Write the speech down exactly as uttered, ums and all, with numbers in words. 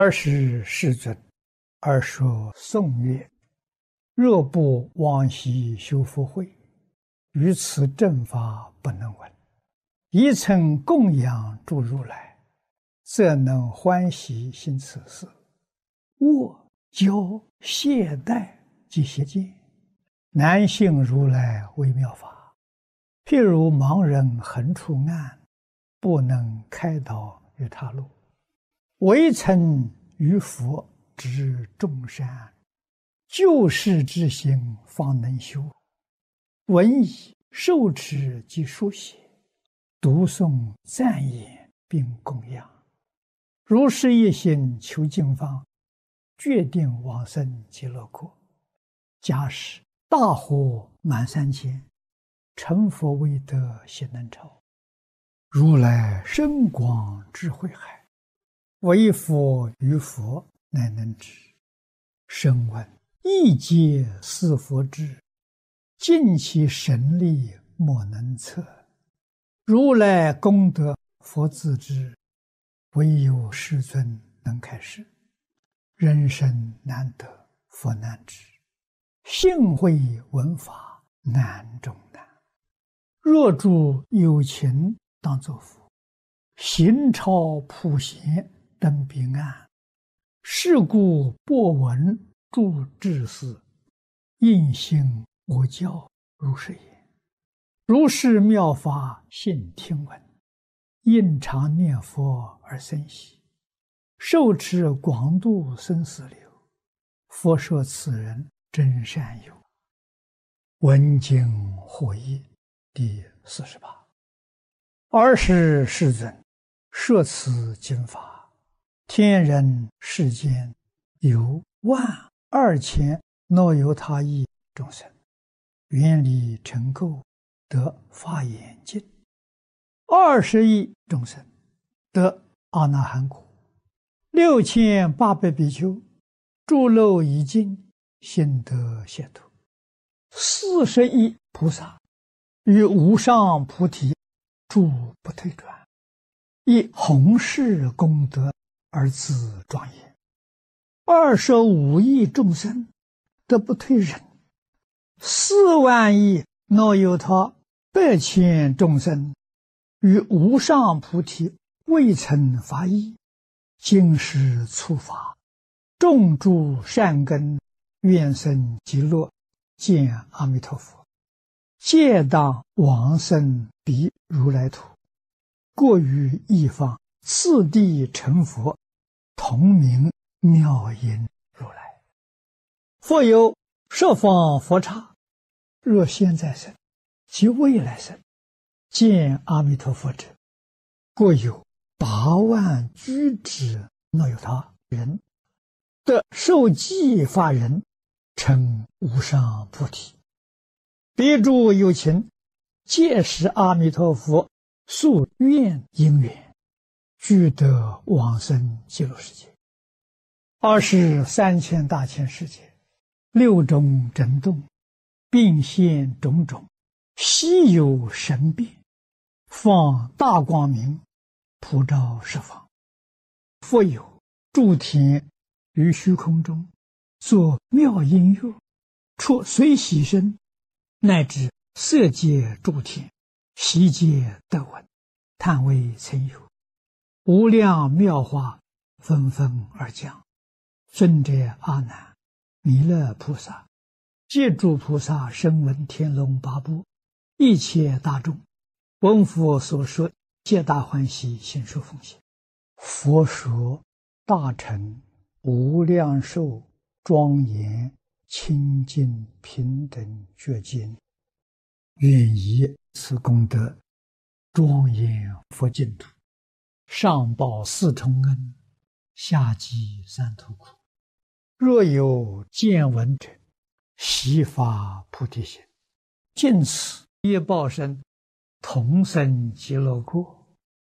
二十世尊，而说颂曰：若不往昔修福慧，于此正法不能闻。一曾供养诸如来，则能欢喜行此事。握、教、懈怠及邪见，难信如来微妙法。譬如盲人横出暗，不能开导于他路。唯曾于佛知众善，救世之心方能修。闻已受持及书写，读诵赞言并供养。如是一心求经方，决定往生极乐国。假使大火满三千，成佛未得悉能超。如来深广智慧海，唯佛于佛乃能知。声闻亦皆是佛智，尽其神力莫能测。如来功德佛自知，唯有世尊能开示。人生难得佛难知，信会闻法难中难。若诸有情当作佛，行超普贤登彼岸。是故播闻诸智事，应信我教如是言。如是妙法信听闻，应常念佛而生喜。受持广度生死流，佛说此人真善友。闻经获益第四十八。尔时世尊摄此经法，天人世间有万二千若由他亿众生，愿力成垢，得法眼净。二十亿众生得阿那含果。六千八百比丘诸漏已尽，心得解脱。四十亿菩萨于无上菩提诸不退转，以弘誓功德而自庄严。二十五亿众生得不退忍，四万亿若有他百千众生于无上菩提未曾发意，今世初发，种诸善根，愿生极乐，见阿弥陀佛，皆当往生彼如来土。过于一方，次第成佛，同名妙音如来。复有十方佛刹，若现在生及未来生，见阿弥陀佛者，过有八万居之若有他人，得受记法人，成无上菩提。彼诸有情，皆是阿弥陀佛宿愿因缘，俱得往生极乐世界。二十三千大千世界，六种震动，并现种种，稀有神变，放大光明，普照十方。复有诸天于虚空中，作妙音乐，出随喜声，乃至色界诸天，悉皆得闻，叹为曾有。无量妙法纷纷而降。尊者阿难、弥勒菩萨、借诸菩萨声闻天龙八部一切大众，闻佛所说，皆大欢喜，信受奉献。佛说大乘无量寿庄严清净平等觉经，愿以此功德庄严佛净土，上报四重恩，下济三途苦。若有见闻者，悉发菩提心，尽此业报身，同生极乐国。